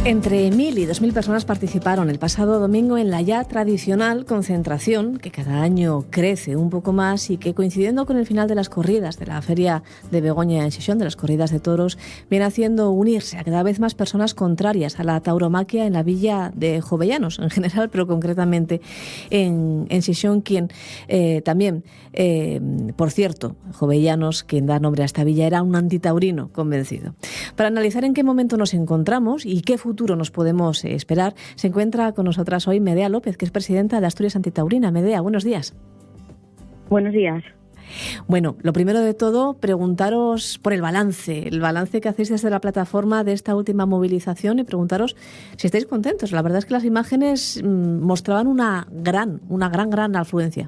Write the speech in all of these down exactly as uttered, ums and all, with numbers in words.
Entre mil y dos mil personas participaron el pasado domingo en la ya tradicional concentración, que cada año crece un poco más y que, coincidiendo con el final de las corridas de la Feria de Begoña en Xixón, de las corridas de toros, viene haciendo unirse a cada vez más personas contrarias a la tauromaquia en la villa de Jovellanos, en general, pero concretamente en, en Xixón, quien eh, también, eh, por cierto, Jovellanos, quien da nombre a esta villa, era un antitaurino convencido. Para analizar en qué momento nos encontramos y qué futuro nos podemos esperar, se encuentra con nosotras hoy Medea López, que es presidenta de Asturias Antitaurina. Medea, buenos días. Buenos días. Bueno, lo primero de todo, preguntaros por el balance, el balance que hacéis desde la plataforma de esta última movilización, y preguntaros si estáis contentos. La verdad es que las imágenes mmm, mostraban una gran, una gran, gran afluencia.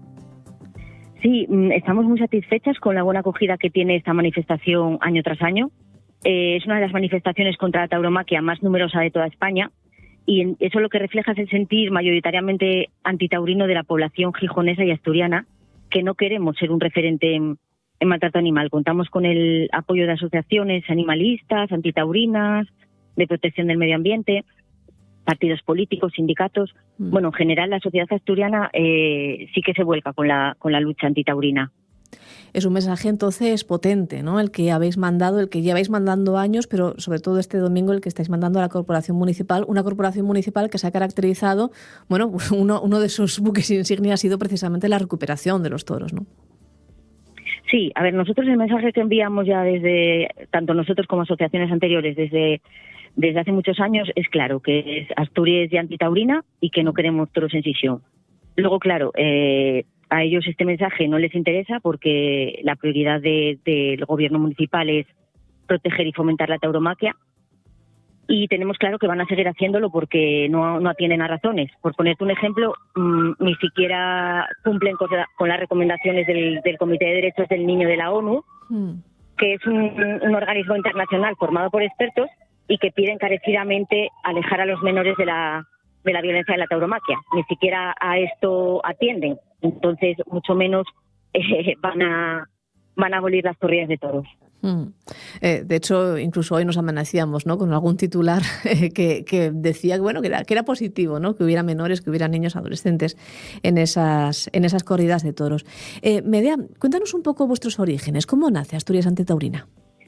Sí, estamos muy satisfechas con la buena acogida que tiene esta manifestación año tras año. Eh, es una de las manifestaciones contra la tauromaquia más numerosa de toda España, y eso lo que refleja es el sentir mayoritariamente antitaurino de la población gijonesa y asturiana, que no queremos ser un referente en, en maltrato animal. Contamos con el apoyo de asociaciones animalistas, antitaurinas, de protección del medio ambiente, partidos políticos, sindicatos. Mm. Bueno, en general la sociedad asturiana eh, sí que se vuelca con la, con la lucha antitaurina. Es un mensaje entonces potente, ¿no? El que habéis mandado, el que lleváis mandando años, pero sobre todo este domingo el que estáis mandando a la corporación municipal, una corporación municipal que se ha caracterizado, bueno, uno, uno de sus buques insignia ha sido precisamente la recuperación de los toros, ¿no? Sí, a ver, nosotros el mensaje que enviamos ya desde, tanto nosotros como asociaciones anteriores, desde, desde hace muchos años, es claro, que es Asturias y antitaurina y que no queremos toros en Xixón. Luego, claro, eh, a ellos este mensaje no les interesa porque la prioridad de, del gobierno municipal es proteger y fomentar la tauromaquia, y tenemos claro que van a seguir haciéndolo porque no, no atienden a razones. Por ponerte un ejemplo, mmm, ni siquiera cumplen con, la, con las recomendaciones del, del Comité de Derechos del Niño de la ONU, mm. que es un, un organismo internacional formado por expertos y que pide encarecidamente alejar a los menores de la, de la violencia de la tauromaquia. Ni siquiera a esto atienden. Entonces, mucho menos eh, van a van a abolir las corridas de toros. Mm. Eh, de hecho, incluso hoy nos amanecíamos, ¿no?, con algún titular eh, que, que decía bueno, que, era, que era positivo, ¿no?, que hubiera menores, que hubiera niños, adolescentes en esas, en esas corridas de toros. Eh, Medea, cuéntanos un poco vuestros orígenes. ¿Cómo nace Asturias Antitaurina?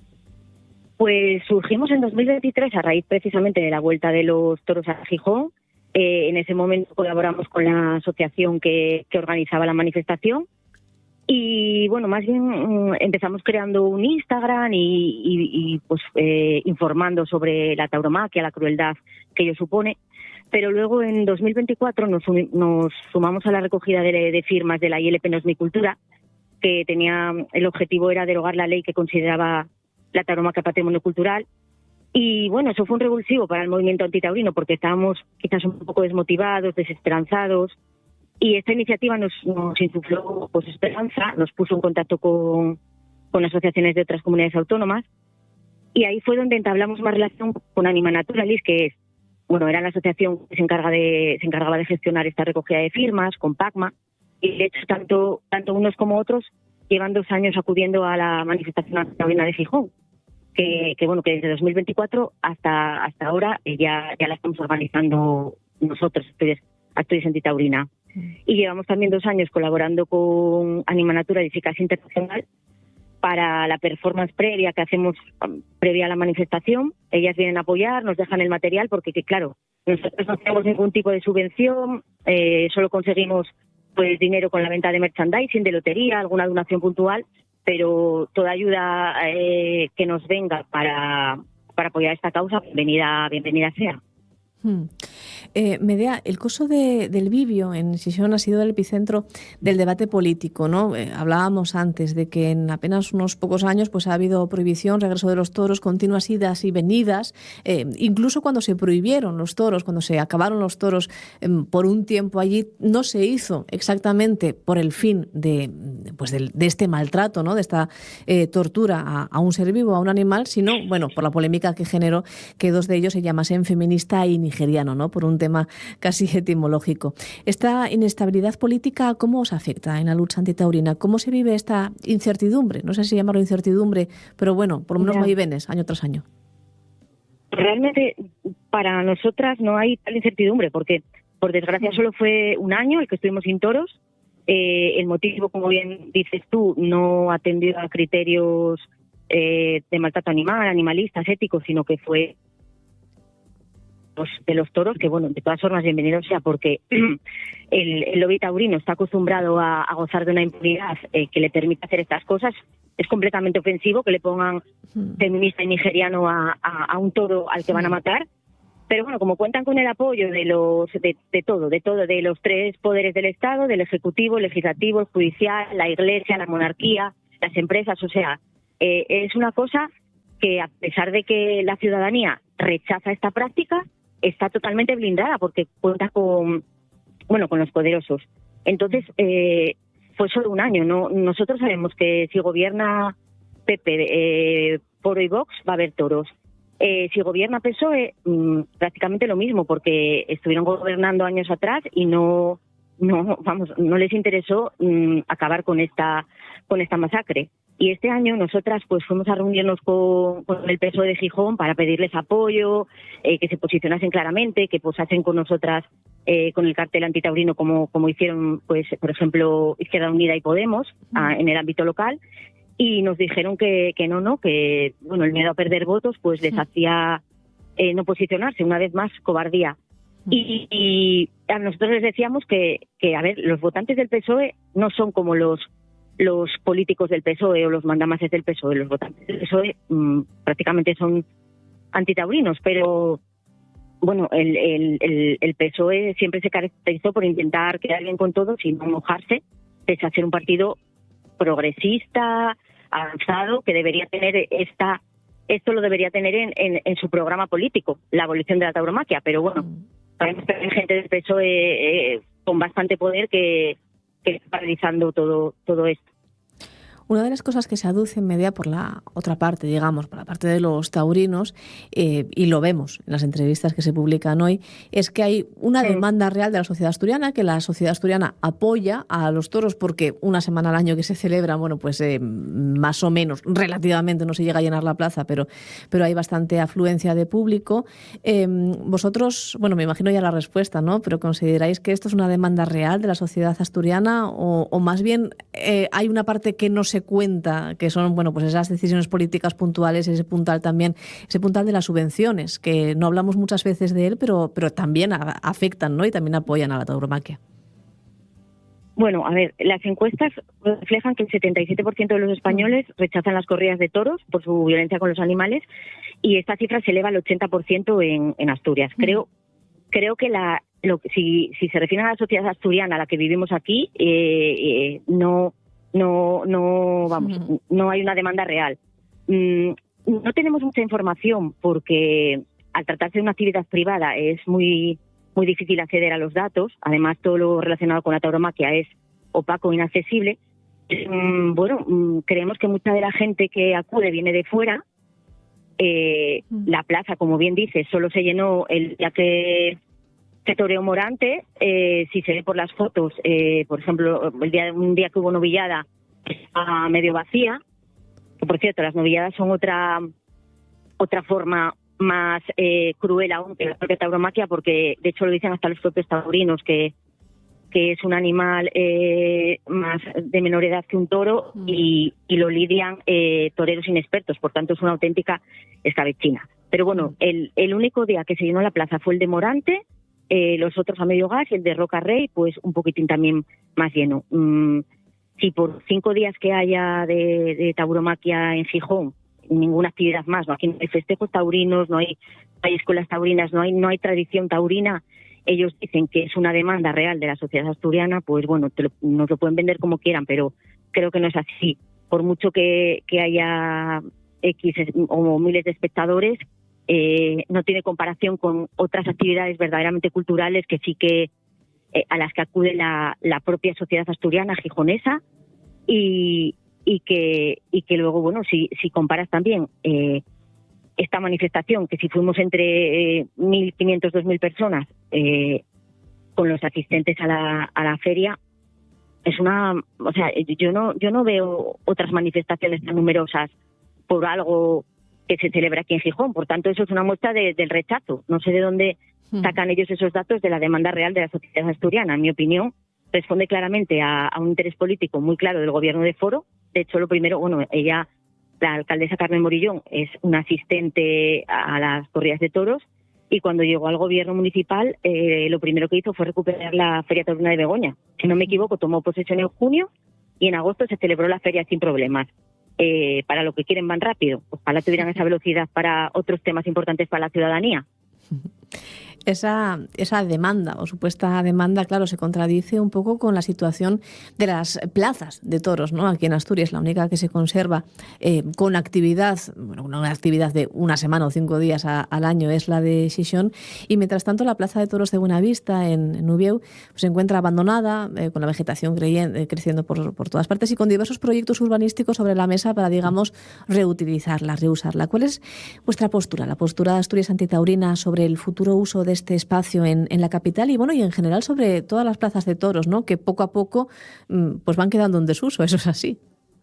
Pues surgimos en dos mil veintitrés a raíz precisamente de la vuelta de los toros a Gijón. Eh, en ese momento colaboramos con la asociación que, que organizaba la manifestación, y bueno, más bien um, empezamos creando un Instagram y, y, y pues eh, informando sobre la tauromaquia, la crueldad que ello supone. Pero luego en dos mil veinticuatro nos, nos sumamos a la recogida de, de firmas de la I L P No es mi cultura, que tenía, el objetivo era derogar la ley que consideraba la tauromaquia patrimonio cultural. Y bueno, eso fue un revulsivo para el movimiento antitaurino porque estábamos quizás un poco desmotivados, desesperanzados, y esta iniciativa nos, nos insufló pues esperanza, nos puso en contacto con, con asociaciones de otras comunidades autónomas, y ahí fue donde entablamos más relación con Anima Naturalis, que es, bueno, era la asociación que se encarga de se encargaba de gestionar esta recogida de firmas, con PACMA, y de hecho tanto tanto unos como otros llevan dos años acudiendo a la manifestación antitaurina de Gijón. Que, que bueno, que desde dos mil veinticuatro hasta hasta ahora eh, ya ya la estamos organizando nosotros, Asturias, Asturias Antitaurina. Mm. Y llevamos también dos años colaborando con Anima Naturalis y Casa Internacional para la performance previa que hacemos um, previa a la manifestación. Ellas vienen a apoyar, nos dejan el material porque, que, claro, nosotros no tenemos ningún tipo de subvención, eh, solo conseguimos pues dinero con la venta de merchandising, de lotería, alguna donación puntual, pero toda ayuda eh, que nos venga para, para apoyar esta causa, bienvenida, bienvenida sea. Hmm. Eh, Medea, el coso de, del Bibio en Xixón ha sido el epicentro del debate político, ¿no? Eh, hablábamos antes de que en apenas unos pocos años pues ha habido prohibición, regreso de los toros, continuas idas y venidas, eh, incluso cuando se prohibieron los toros, cuando se acabaron los toros eh, por un tiempo allí, no se hizo exactamente por el fin de, pues de, de este maltrato, ¿no?, de esta eh, tortura a, a un ser vivo, a un animal, sino, bueno, por la polémica que generó que dos de ellos se llamasen feminista y nigeriano, ¿no?, por un tema casi etimológico. Esta inestabilidad política, ¿cómo os afecta en la lucha antitaurina? ¿Cómo se vive esta incertidumbre? No sé si llamarlo incertidumbre, pero bueno, por lo menos vaivenes año tras año. Realmente para nosotras no hay tal incertidumbre, porque por desgracia solo fue un año el que estuvimos sin toros. Eh, el motivo, como bien dices tú, no atendió a criterios eh, de maltrato animal, animalistas, éticos, sino que fue los, de los toros, que bueno, de todas formas bienvenido sea, porque el, el lobby taurino está acostumbrado a, a gozar de una impunidad eh, que le permite hacer estas cosas. Es completamente ofensivo que le pongan feminista y nigeriano a, a, a un toro al que van a matar. Pero bueno, como cuentan con el apoyo de los de, de todo, de todo, de los tres poderes del Estado, del Ejecutivo, el Legislativo, el Judicial, la Iglesia, la monarquía, las empresas, o sea, eh, es una cosa que a pesar de que la ciudadanía rechaza esta práctica, está totalmente blindada porque cuenta con, bueno, con los poderosos. Entonces, eh, fue solo un año, ¿no? Nosotros sabemos que si gobierna P P, eh, Poro y Vox, va a haber toros. Eh, si gobierna P S O E, mmm, prácticamente lo mismo, porque estuvieron gobernando años atrás y no, no, vamos, no les interesó mmm, acabar con esta, con esta masacre. Y este año nosotras pues fuimos a reunirnos con, con el P S O E de Gijón para pedirles apoyo, eh, que se posicionasen claramente, que posasen con nosotras eh, con el cartel antitaurino como, como hicieron, pues, por ejemplo, Izquierda Unida y Podemos a, en el ámbito local. Y nos dijeron que, que no, no, que bueno, el miedo a perder votos pues les hacía eh, no posicionarse, una vez más, cobardía. Y, y a nosotros les decíamos que, que, a ver, los votantes del P S O E no son como los los políticos del P S O E o los mandamases del P S O E. Los votantes del P S O E mmm, prácticamente son antitaurinos, pero bueno, el, el, el, el P S O E siempre se caracterizó por intentar quedar bien con todos y no mojarse, pese a ser un partido progresista, avanzado, que debería tener esta, esto lo debería tener en, en, en su programa político, la abolición de la tauromaquia, pero bueno, sabemos que hay gente del P S O E eh, con bastante poder que, que está paralizando todo, todo esto. Una de las cosas que se aduce en Medea por la otra parte, digamos, por la parte de los taurinos, eh, y lo vemos en las entrevistas que se publican hoy, es que hay una sí. demanda real de la sociedad asturiana, que la sociedad asturiana apoya a los toros porque una semana al año que se celebra, bueno, pues eh, más o menos, relativamente no se llega a llenar la plaza, pero, pero hay bastante afluencia de público. Eh, vosotros, bueno, me imagino ya la respuesta, ¿no? Pero ¿consideráis que esto es una demanda real de la sociedad asturiana o, o más bien eh, hay una parte que no se se cuenta, que son, bueno, pues esas decisiones políticas puntuales, ese puntal también, ese puntal de las subvenciones, que no hablamos muchas veces de él, pero, pero también a, afectan, ¿no? Y también apoyan a la tauromaquia. Bueno, a ver, las encuestas reflejan que el setenta y siete por ciento de los españoles rechazan las corridas de toros por su violencia con los animales y esta cifra se eleva al ochenta por ciento en, en Asturias. Creo, creo que la, lo, si, si se refiere a la sociedad asturiana a la que vivimos aquí, eh, eh, no No, no, vamos, no hay una demanda real. No tenemos mucha información porque al tratarse de una actividad privada es muy, muy difícil acceder a los datos. Además, todo lo relacionado con la tauromaquia es opaco e inaccesible. Bueno, creemos que mucha de la gente que acude viene de fuera. Eh, la plaza, como bien dices, solo se llenó el día que se toreó Morante. Eh, si se ve por las fotos, eh, por ejemplo, el día un día que hubo novillada está medio vacía, que por cierto las novilladas son otra otra forma más eh, cruel aún que la propia tauromaquia, porque de hecho lo dicen hasta los propios taurinos que que es un animal eh, más de menor edad que un toro mm. y, y lo lidian eh, toreros inexpertos, por tanto es una auténtica escabechina. Pero bueno, mm. el, el único día que se llenó la plaza fue el de Morante. Eh, los otros a medio gas, el de Roca Rey, pues un poquitín también más lleno. Mm, si por cinco días que haya de, de tauromaquia en Gijón, ninguna actividad más, ¿no? Aquí no hay festejos taurinos, no hay, no hay escuelas taurinas, no hay, no hay tradición taurina, ellos dicen que es una demanda real de la sociedad asturiana, pues bueno, te lo, nos lo pueden vender como quieran, pero creo que no es así. Por mucho que, que haya X o miles de espectadores, Eh, no tiene comparación con otras actividades verdaderamente culturales que sí que eh, a las que acude la, la propia sociedad asturiana gijonesa y, y que y que luego bueno si si comparas también eh, esta manifestación que si fuimos entre eh, mil quinientos dos mil personas eh, con los asistentes a la a la feria es una o sea yo no yo no veo otras manifestaciones tan numerosas por algo que se celebra aquí en Gijón. Por tanto, eso es una muestra de, del rechazo. No sé de dónde sacan ellos esos datos de la demanda real de la sociedad asturiana. En mi opinión, responde claramente a, a un interés político muy claro del gobierno de Foro. De hecho, lo primero, bueno, ella, la alcaldesa Carmen Morillón, es una asistente a las corridas de toros, y cuando llegó al gobierno municipal, eh, lo primero que hizo fue recuperar la Feria Taurina de Begoña. Si no me equivoco, tomó posesión en junio y en agosto se celebró la feria sin problemas. Eh, para lo que quieren van rápido, ojalá tuvieran esa velocidad para otros temas importantes para la ciudadanía. Esa, esa demanda o supuesta demanda, claro, se contradice un poco con la situación de las plazas de toros, ¿no? Aquí en Asturias, la única que se conserva eh, con actividad, bueno, una actividad de una semana o cinco días a, al año es la de Xixón, y mientras tanto la plaza de toros de Buenavista en, en Ubieu pues, se encuentra abandonada, eh, con la vegetación creyen, eh, creciendo por, por todas partes y con diversos proyectos urbanísticos sobre la mesa para, digamos, reutilizarla, reusarla. ¿Cuál es vuestra postura, la postura de Asturias Antitaurina sobre el futuro uso de este espacio en, en la capital y bueno y en general sobre todas las plazas de toros, ¿no? Que poco a poco pues van quedando en desuso? Eso es así.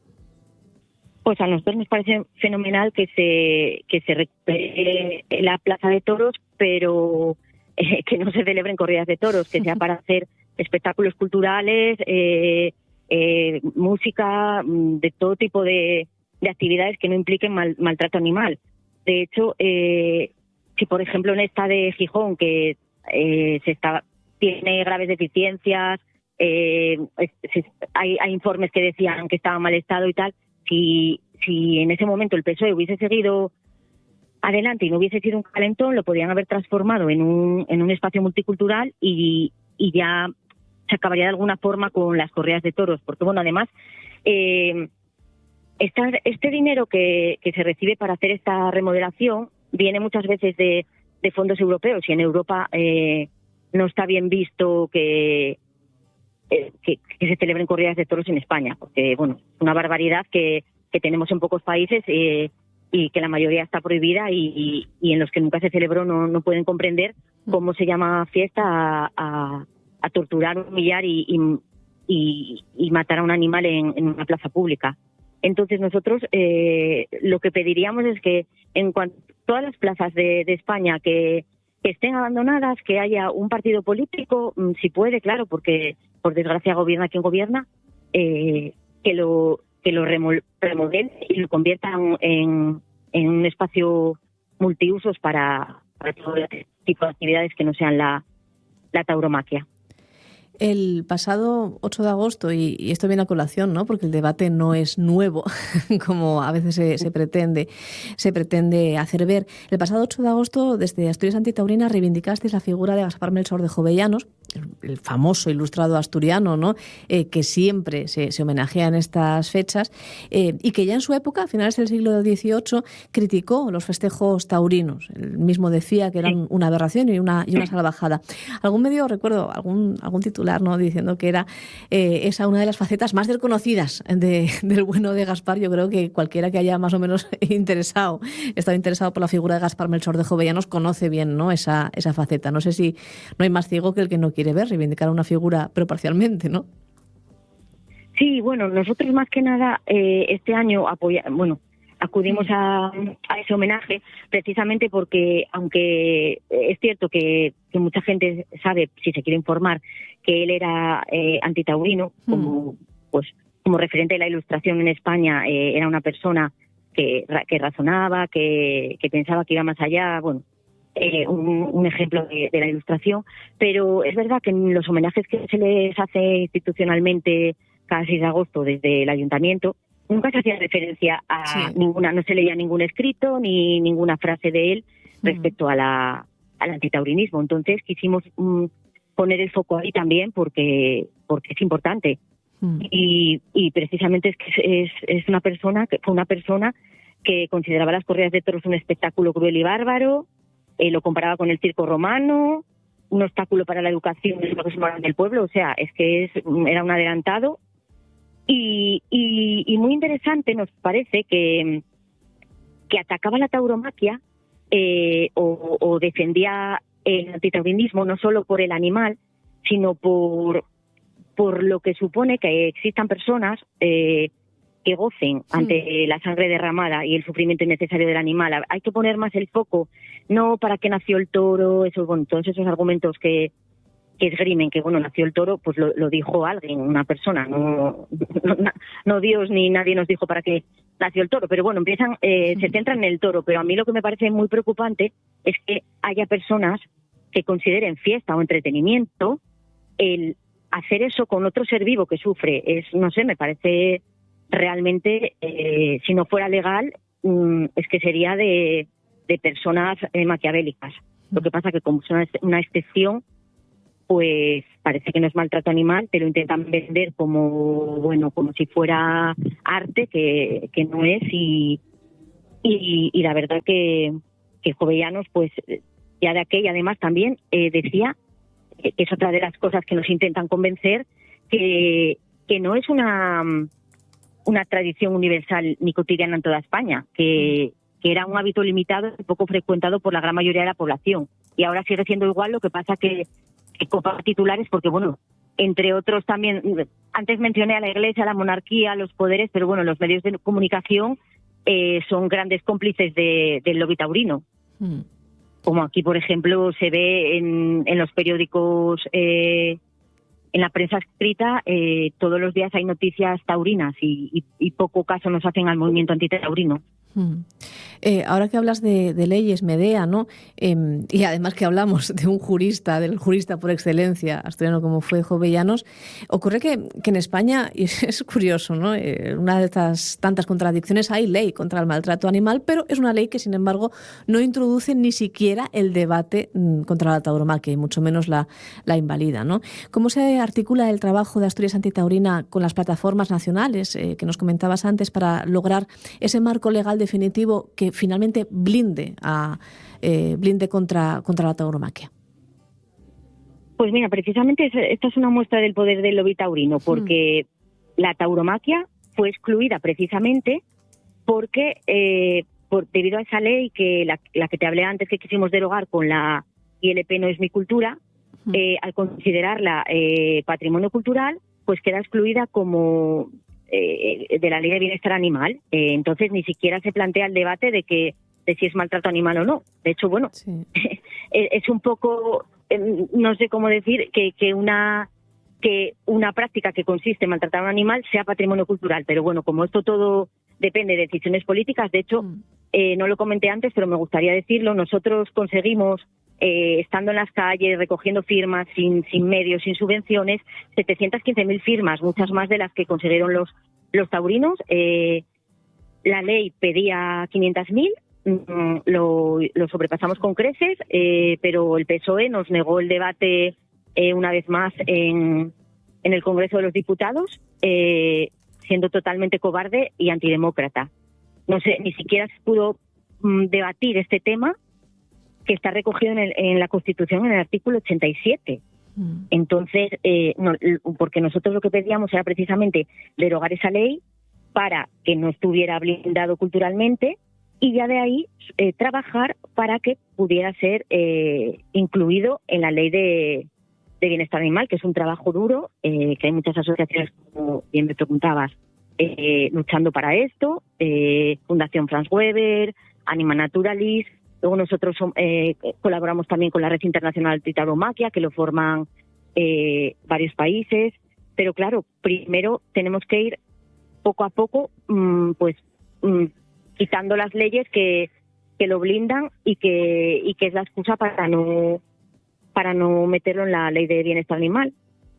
Pues a nosotros nos parece fenomenal que se que se recupere la plaza de toros, pero eh, que no se celebren corridas de toros, que sea para hacer espectáculos culturales, eh, eh, música, de todo tipo de, de actividades que no impliquen mal, maltrato animal. De hecho, eh, si por ejemplo en esta de Gijón, que eh, se está, tiene graves deficiencias, eh, es, hay, hay informes que decían que estaba en mal estado y tal, si, si en ese momento el P S O E hubiese seguido adelante y no hubiese sido un calentón, lo podrían haber transformado en un, en un espacio multicultural y, y ya se acabaría de alguna forma con las corridas de toros, porque bueno, además eh, esta, este dinero que, que se recibe para hacer esta remodelación viene muchas veces de, de fondos europeos, y en Europa eh, no está bien visto que, eh, que, que se celebren corridas de toros en España, porque bueno, es una barbaridad que, que tenemos en pocos países eh, y que la mayoría está prohibida y, y, y en los que nunca se celebró no, no pueden comprender cómo se llama fiesta a, a, a torturar, humillar y, y, y, y matar a un animal en, en una plaza pública. Entonces nosotros eh, lo que pediríamos es que en cuanto todas las plazas de, de España que, que estén abandonadas, que haya un partido político, si puede, claro, porque por desgracia gobierna quien gobierna, eh, que lo que lo remodele y lo conviertan en, en un espacio multiusos para, para todo tipo de actividades que no sean la, la tauromaquia. El pasado ocho de agosto, y, y esto viene a colación, ¿no? Porque el debate no es nuevo, como a veces se, se pretende se pretende hacer ver. El pasado ocho de agosto, desde Asturias Antitaurina, reivindicasteis la figura de Gaspar Melchor de Jovellanos, el, el famoso ilustrado asturiano, ¿no? Eh, que siempre se, se homenajea en estas fechas, eh, y que ya en su época, a finales del siglo dieciocho, criticó los festejos taurinos. Él mismo decía que eran una aberración y una, y una salvajada. Algún medio, recuerdo, algún, algún titular, ¿no? Diciendo que era eh, esa una de las facetas más desconocidas de, del bueno de Gaspar. Yo creo que cualquiera que haya más o menos interesado, estado interesado por la figura de Gaspar Melchor de Jovellanos conoce bien, ¿no? esa, esa faceta. No sé si no hay más ciego que el que no quiere ver, reivindicar a una figura, pero parcialmente, ¿no? Sí, bueno, nosotros más que nada eh, este año apoya, bueno, acudimos a, a ese homenaje precisamente porque, aunque es cierto que, que mucha gente sabe, si se quiere informar, que él era eh, antitaurino, como, pues, como referente de la ilustración en España, eh, era una persona que, que razonaba, que, que pensaba que iba más allá, bueno, eh, un, un ejemplo de, de la ilustración, pero es verdad que en los homenajes que se les hace institucionalmente cada seis de agosto desde el ayuntamiento, nunca se hacía referencia a sí. ninguna, no se leía ningún escrito ni ninguna frase de él respecto mm. a la, al antitaurinismo. Entonces quisimos mm, poner el foco ahí también porque porque es importante. Mm. Y, y precisamente es que es, es una persona que fue una persona que consideraba las corridas de toros un espectáculo cruel y bárbaro, eh, lo comparaba con el circo romano, un obstáculo para la educación del pueblo, o sea, es que es, era un adelantado. Y, y, y muy interesante nos parece que, que atacaba la tauromaquia eh, o, o defendía el antitaurinismo no solo por el animal, sino por, por lo que supone que existan personas eh, que gocen ante la sangre derramada y el sufrimiento innecesario del animal. Hay que poner más el foco, no para qué nació el toro, esos, bueno, todos esos argumentos que, que esgrimen, que bueno, nació el toro, pues lo, lo dijo alguien, una persona, no, no, no Dios ni nadie nos dijo para qué nació el toro, pero bueno, empiezan, eh, se centran en el toro, pero a mí lo que me parece muy preocupante es que haya personas que consideren fiesta o entretenimiento el hacer eso con otro ser vivo que sufre. Es, no sé, me parece realmente, eh, si no fuera legal, um, es que sería de, de personas eh, maquiavélicas. Lo que pasa que como es una, una excepción, pues parece que no es maltrato animal, te lo intentan vender como, bueno, como si fuera arte, que, que no es, y, y, y la verdad que, que Jovellanos, pues ya de aquella, además también eh, decía, que es otra de las cosas que nos intentan convencer, que, que no es una... una tradición universal ni cotidiana en toda España, que, que era un hábito limitado y poco frecuentado por la gran mayoría de la población. Y ahora sigue siendo igual, lo que pasa que, que copa titulares, porque bueno, entre otros también, antes mencioné a la Iglesia, a la monarquía, a los poderes, pero bueno, los medios de comunicación eh, son grandes cómplices de, del lobby taurino. Mm. Como aquí, por ejemplo, se ve en, en los periódicos... Eh, en la prensa escrita, eh, todos los días hay noticias taurinas y, y, y poco caso nos hacen al movimiento antitaurino. Hmm. Eh, ahora que hablas de, de leyes, Medea, ¿no? Eh, y además que hablamos de un jurista, del jurista por excelencia asturiano como fue Jovellanos, ocurre que, que en España, y es curioso, ¿no? Eh, una de estas tantas contradicciones, hay ley contra el maltrato animal, pero es una ley que, sin embargo, no introduce ni siquiera el debate mm, contra la tauromaquia y mucho menos la, la invalida, ¿no? ¿Cómo se articula el trabajo de Asturias Antitaurina con las plataformas nacionales eh, que nos comentabas antes para lograr ese marco legal definitivo que finalmente blinde a eh, blinde contra contra la tauromaquia? Pues mira, precisamente esta es una muestra del poder del lobby taurino, porque hmm. la tauromaquia fue excluida precisamente porque eh, por, debido a esa ley que la, la que te hablé antes que quisimos derogar con la I L P No es mi cultura, hmm. eh, al considerarla eh, patrimonio cultural, pues queda excluida como Eh, de la ley de bienestar animal. Eh, entonces ni siquiera se plantea el debate de que de si es maltrato animal o no. De hecho, bueno, sí. es un poco, eh, no sé cómo decir, que, que una que una práctica que consiste en maltratar a un animal sea patrimonio cultural. Pero bueno, como esto todo depende de decisiones políticas, de hecho, mm. eh, no lo comenté antes, pero me gustaría decirlo, nosotros conseguimos, Eh, estando en las calles, recogiendo firmas, sin, sin medios, sin subvenciones, setecientas quince mil firmas, muchas más de las que consiguieron los, los taurinos. Eh, la ley pedía quinientas mil, mm, lo, lo sobrepasamos con creces, eh, pero el P S O E nos negó el debate eh, una vez más en, en el Congreso de los Diputados, eh, siendo totalmente cobarde y antidemócrata. No sé, ni siquiera se pudo mm, debatir este tema, que está recogido en, el, en la Constitución en el artículo ochenta y siete. Mm. Entonces, eh, no, porque nosotros lo que pedíamos era precisamente derogar esa ley para que no estuviera blindado culturalmente y ya de ahí eh, trabajar para que pudiera ser eh, incluido en la ley de, de bienestar animal, que es un trabajo duro, eh, que hay muchas asociaciones, como bien me preguntabas, eh, luchando para esto, eh, Fundación Franz Weber, Anima Naturalis. Luego nosotros eh, colaboramos también con la Red Internacional de Tauromaquia, que lo forman eh, varios países. Pero claro, primero tenemos que ir poco a poco, mmm, pues mmm, quitando las leyes que, que lo blindan y que y que es la excusa para no para no meterlo en la ley de bienestar animal.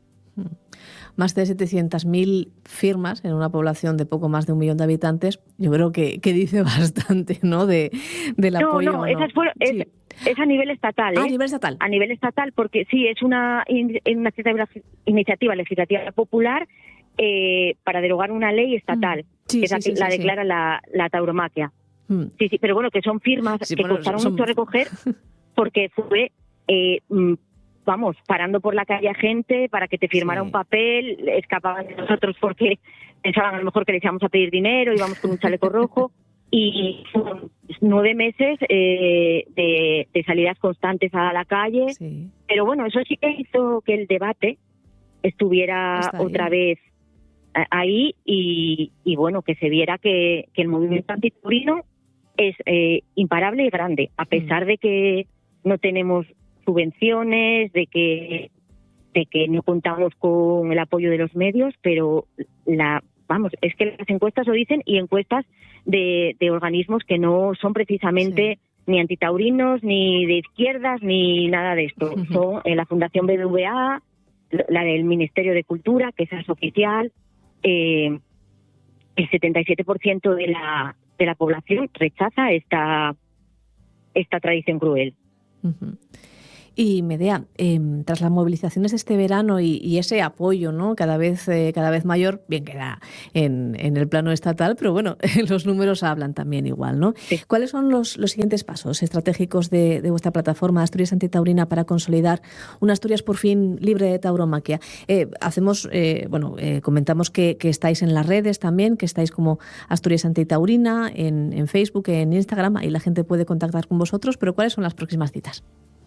Más de setecientas mil firmas en una población de poco más de un millón de habitantes, yo creo que, que dice bastante, ¿no? De, del no, apoyo. No, no, esas fueron, sí. es, es a nivel estatal. ¿eh? Ah, a nivel estatal. A nivel estatal, porque sí, es una, una iniciativa legislativa popular eh, para derogar una ley estatal, mm. sí, que sí, es la, sí, la sí, declara sí. La, la tauromaquia. Mm. Sí, sí, pero bueno, que son firmas sí, que bueno, costaron son... mucho recoger, porque fue... Eh, vamos, parando por la calle a gente para que te firmara sí. un papel, escapaban de nosotros porque pensaban a lo mejor que les íbamos a pedir dinero, íbamos con un chaleco rojo, y fueron nueve meses eh, de, de salidas constantes a la calle, sí. pero bueno, eso sí que hizo que el debate estuviera otra vez ahí y, y bueno, que se viera que, que el movimiento antitaurino es eh, imparable y grande, a pesar de que no tenemos subvenciones, de que de que no contamos con el apoyo de los medios, pero la vamos, es que las encuestas lo dicen, y encuestas de, de organismos que no son precisamente sí. ni antitaurinos, ni de izquierdas, ni nada de esto. Uh-huh. Son eh, la Fundación B B V A, la del Ministerio de Cultura, que esa es oficial. Eh, el setenta y siete por ciento de la de la población rechaza esta esta tradición cruel. Uh-huh. Y Medea, eh, tras las movilizaciones de este verano y, y ese apoyo, ¿no?, cada vez eh, cada vez mayor, bien queda en, en el plano estatal, pero bueno, los números hablan también igual, ¿no? Sí. ¿Cuáles son los, los siguientes pasos estratégicos de, de vuestra plataforma Asturias Antitaurina para consolidar una Asturias por fin libre de tauromaquia? Eh, hacemos, eh, bueno, eh, comentamos que, que estáis en las redes también, que estáis como Asturias Antitaurina en, en Facebook, en Instagram, ahí la gente puede contactar con vosotros, pero ¿cuáles son las próximas citas?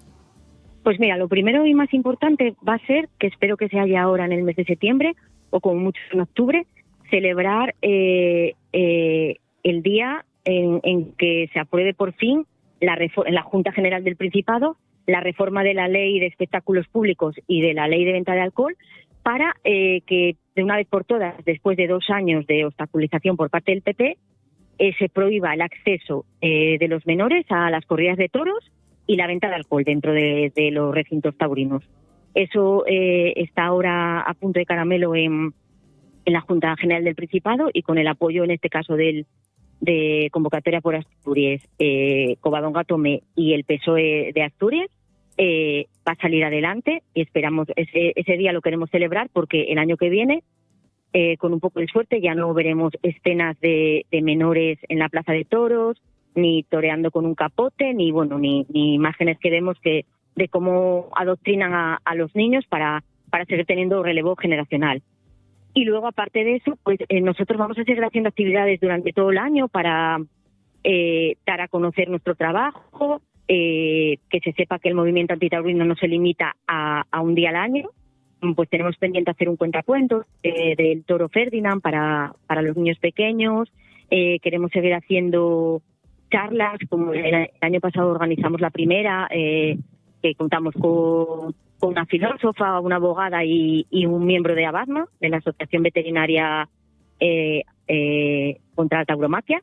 Pues mira, lo primero y más importante va a ser, que espero que sea ya ahora en el mes de septiembre, o como mucho en octubre, celebrar eh, eh, el día en, en que se apruebe por fin la en la Junta General del Principado la reforma de la Ley de Espectáculos Públicos y de la Ley de Venta de Alcohol, para eh, que de una vez por todas, después de dos años de obstaculización por parte del P P, eh, se prohíba el acceso eh, de los menores a las corridas de toros y la venta de alcohol dentro de, de los recintos taurinos. Eso eh, está ahora a punto de caramelo en, en la Junta General del Principado, y con el apoyo, en este caso, del de Convocatoria por Asturias, eh, Covadonga Tomé y el P S O E de Asturias, eh, va a salir adelante, y esperamos ese, ese día lo queremos celebrar, porque el año que viene, eh, con un poco de suerte, ya no veremos escenas de, de menores en la Plaza de Toros, ni toreando con un capote, ni bueno, ni, ni imágenes que vemos que de cómo adoctrinan a, a los niños para, para seguir teniendo relevo generacional. Y luego, aparte de eso, pues eh, nosotros vamos a seguir haciendo actividades durante todo el año para eh, dar a conocer nuestro trabajo, eh, que se sepa que el movimiento antitaurino no se limita a, a un día al año. Pues tenemos pendiente hacer un cuentacuentos eh, del toro Ferdinand para, para los niños pequeños. Eh, queremos seguir haciendo charlas, como el año pasado organizamos la primera, eh, que contamos con, con una filósofa, una abogada y, y un miembro de ABATMA, de la Asociación Veterinaria eh, eh, contra la Tauromaquia,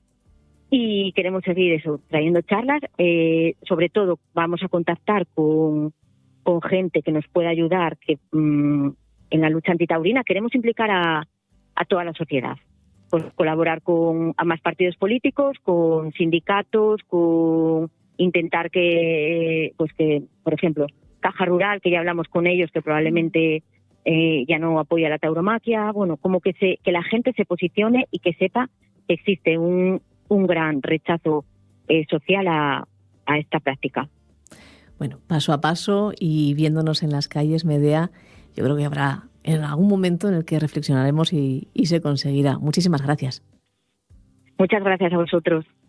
y queremos seguir eso, trayendo charlas. Eh, sobre todo vamos a contactar con, con gente que nos pueda ayudar que mmm, en la lucha antitaurina. Queremos implicar a, a toda la sociedad. Pues colaborar con a más partidos políticos, con sindicatos, con intentar que, pues que, por ejemplo, Caja Rural, que ya hablamos con ellos, que probablemente eh, ya no apoya la tauromaquia. Bueno, como que se que la gente se posicione y que sepa que existe un, un gran rechazo eh, social a, a esta práctica. Bueno, paso a paso y viéndonos en las calles, Medea, yo creo que habrá en algún momento en el que reflexionaremos y, y se conseguirá. Muchísimas gracias. Muchas gracias a vosotros.